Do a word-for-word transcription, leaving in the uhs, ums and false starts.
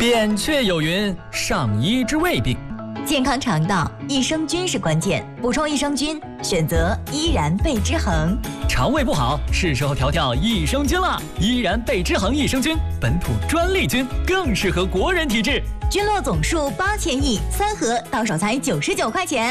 扁鹊有云：上医治未病。 健康肠道，益生菌是关键，补充益生菌，选择依然贝之恒。 肠胃不好，是时候调调益生菌了。依然贝之恒益生菌，本土专利菌，更适合国人体质。 菌落总数八千亿，三盒到手才九十九块钱。